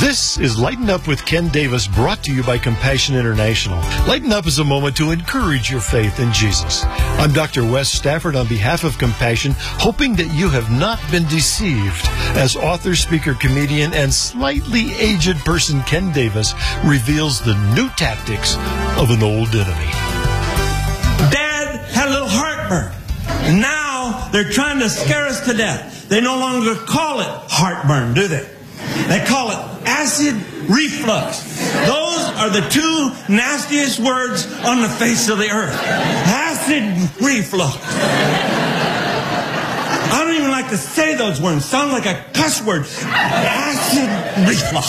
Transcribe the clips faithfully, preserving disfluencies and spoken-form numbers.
This is Lighten Up with Ken Davis, brought to you by Compassion International. Lighten Up is a moment to encourage your faith in Jesus. I'm Doctor Wes Stafford on behalf of Compassion, hoping that you have not been deceived as author, speaker, comedian, and slightly aged person Ken Davis reveals the new tactics of an old enemy. Dad had a little heartburn. Now they're trying to scare us to death. They no longer call it heartburn, do they? They call it acid reflux. Those are the two nastiest words on the face of the earth. Acid reflux. I don't even like to say those words. Sound like a cuss word. Acid reflux.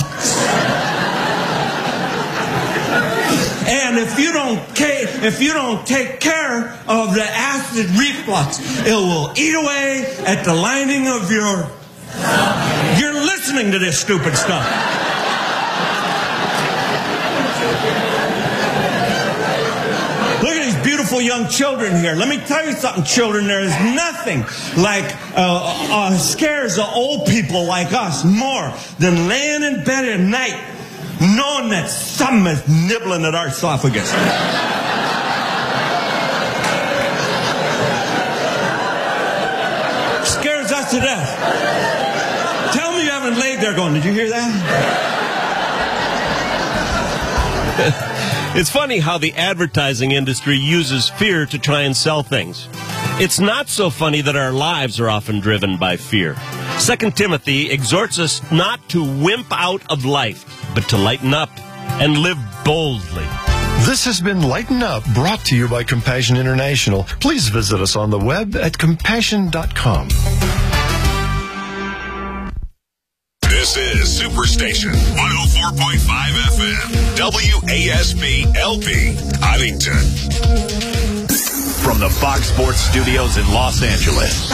And if you don't if you don't take care of the acid reflux, it will eat away at the lining of your... You're listening to this stupid stuff. Look at these beautiful young children here. Let me tell you something, children. There is nothing like uh, uh, scares the old people like us more than laying in bed at night knowing that something is nibbling at our esophagus. Scares us to death. Tell me you haven't laid there going, did you hear that? It's funny how the advertising industry uses fear to try and sell things. It's not so funny that our lives are often driven by fear. Second Timothy exhorts us not to wimp out of life, but to lighten up and live boldly. This has been Lighten Up, brought to you by Compassion International. Please visit us on the web at compassion dot com. This is Superstation one oh four point five F M, W A S P L P, Huntington. From the Fox Sports Studios in Los Angeles,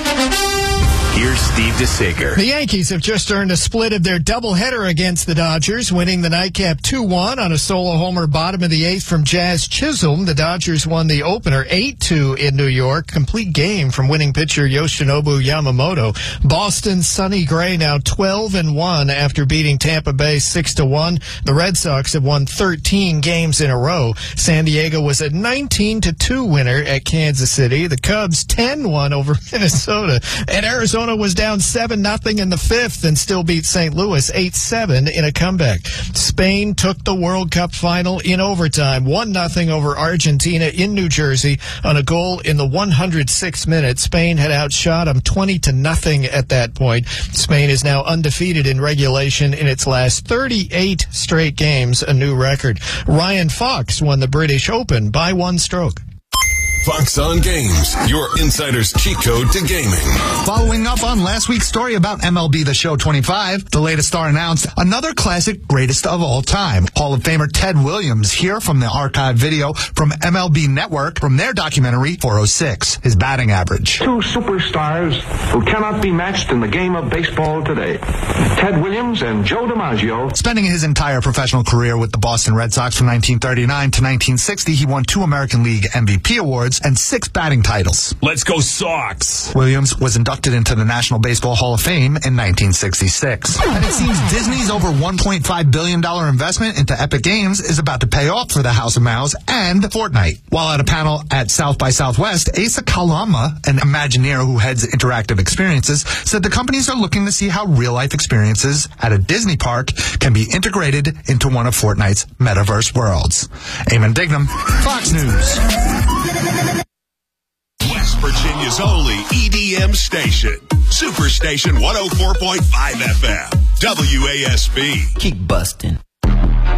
here's Steve DeSager. The Yankees have just earned a split of their doubleheader against the Dodgers, winning the nightcap two one on a solo homer bottom of the eighth from Jazz Chisholm. The Dodgers won the opener eight two in New York. Complete game from winning pitcher Yoshinobu Yamamoto. Boston's Sonny Gray now twelve and one after beating Tampa Bay six to one. The Red Sox have won thirteen games in a row. San Diego was a nineteen to two winner at Kansas City. The Cubs ten one over Minnesota. And Arizona was down seven nothing in the fifth and still beat Saint Louis eight seven in a comeback. Spain took the World Cup final in overtime, one nothing over Argentina in New Jersey on a goal in the one hundred sixth minute. Spain had outshot them twenty to nothing at that point. Spain is now undefeated in regulation in its last thirty-eight straight games, a new record. Ryan Fox won the British Open by one stroke. Fox on Games, your insider's cheat code to gaming. Following up on last week's story about M L B The Show twenty-five, the latest star announced another classic greatest of all time. Hall of Famer Ted Williams here from the archive video from M L B Network from their documentary four oh six, his batting average. Two superstars who cannot be matched in the game of baseball today. Ted Williams and Joe DiMaggio. Spending his entire professional career with the Boston Red Sox from nineteen thirty-nine to nineteen sixty, he won two American League M V P awards and six batting titles. Let's go Sox! Williams was inducted into the National Baseball Hall of Fame in nineteen sixty-six. And it seems Disney's over one point five billion dollars investment into Epic Games is about to pay off for the House of Mouse and Fortnite. While at a panel at South by Southwest, Asa Kalama, an Imagineer who heads interactive experiences, said the companies are looking to see how real-life experiences at a Disney park can be integrated into one of Fortnite's metaverse worlds. Eamon Dignam, Fox News. West Virginia's only E D M station. Superstation one oh four point five F M. W A S P. Keep busting.